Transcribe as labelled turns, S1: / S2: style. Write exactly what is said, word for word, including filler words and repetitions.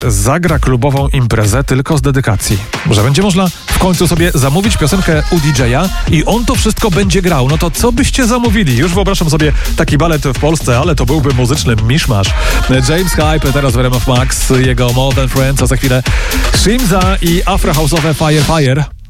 S1: zagra klubową imprezę tylko z dedykacji. Że będzie można w końcu sobie zamówić piosenkę u D J a i on to wszystko będzie grał. No to co byście zamówili? Już wyobrażam sobie taki balet w Polsce, ale to byłby muzyczny miszmasz. James Hype, teraz w R M F Max, jego More Than Friends, a za chwilę Shimza i afrohouse'owe Fire Fire.